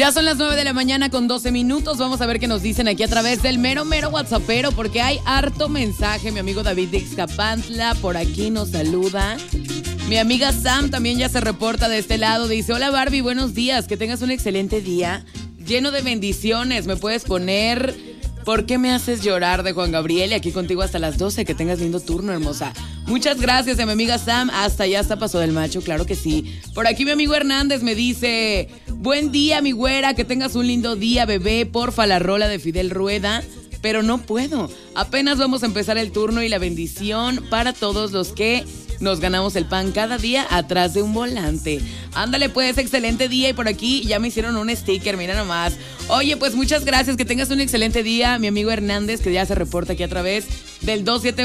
Ya son las 9 de la mañana con 12 minutos. Vamos a ver qué nos dicen aquí a través del mero WhatsAppero, porque hay harto mensaje. Mi amigo David de Ixcapantla por aquí nos saluda. Mi amiga Sam también ya se reporta de este lado. Dice, hola Barbie, buenos días. Que tengas un excelente día lleno de bendiciones. Me puedes poner ¿Por qué me haces llorar? De Juan Gabriel, y aquí contigo hasta las 12. Que tengas lindo turno, hermosa. Muchas gracias a mi amiga Sam. Hasta ya está Paso del Macho, claro que sí. Por aquí mi amigo Hernández me dice, buen día, mi güera, que tengas un lindo día, bebé. Porfa, la rola de Fidel Rueda. Pero no puedo. Apenas vamos a empezar el turno y la bendición para todos los que nos ganamos el pan cada día atrás de un volante. Ándale pues, excelente día. Y por aquí ya me hicieron un sticker, mira nomás. Oye, pues muchas gracias, que tengas un excelente día. Mi amigo Hernández, que ya se reporta aquí a través del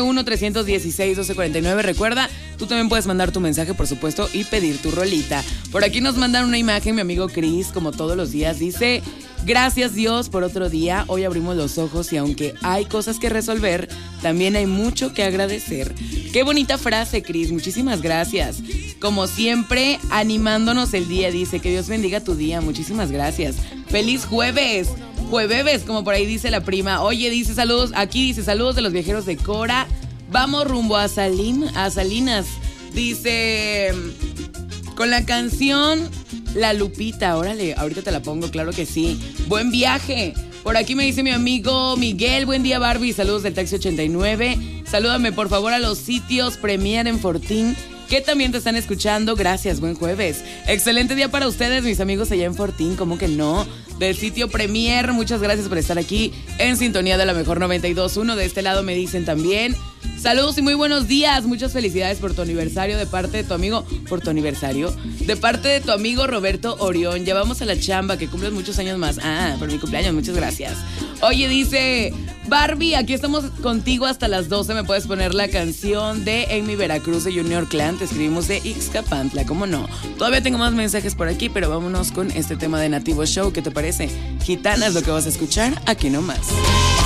271-316-1249. Recuerda, tú también puedes mandar tu mensaje, por supuesto, y pedir tu rolita. Por aquí nos mandan una imagen, mi amigo Chris, como todos los días. Dice, gracias Dios por otro día. Hoy abrimos los ojos y aunque hay cosas que resolver, también hay mucho que agradecer. Qué bonita frase, Chris. Muchísimas gracias. Como siempre, animándonos el día. Dice, que Dios bendiga tu día. Muchísimas gracias. ¡Feliz jueves! Jueves, como por ahí dice la prima. Oye, dice saludos. Aquí dice saludos de los viajeros de Cora. Vamos rumbo a Salinas. Dice, con la canción La Lupita. Órale, ahorita te la pongo, claro que sí. Buen viaje. Por aquí me dice mi amigo Miguel, buen día Barbie, saludos del Taxi 89. Salúdame por favor a los sitios Premier en Fortín, que también te están escuchando. Gracias, buen jueves. Excelente día para ustedes, mis amigos allá en Fortín, ¿cómo que no? Del sitio Premier, muchas gracias por estar aquí en sintonía de la mejor 92.1. De este lado me dicen también, saludos y muy buenos días. Muchas felicidades por tu aniversario de parte de tu amigo. ¿Por tu aniversario? De parte de tu amigo Roberto Orión. Ya vamos a la chamba, que cumples muchos años más. Ah, por mi cumpleaños, muchas gracias. Oye, dice, Barbie, aquí estamos contigo hasta las 12. Me puedes poner la canción de En mi Veracruz de Junior Clan. Te escribimos de Ixcapantla, ¿cómo no? Todavía tengo más mensajes por aquí, pero vámonos con este tema de Nativo Show. ¿Qué te parece? Gitana es lo que vas a escuchar aquí nomás.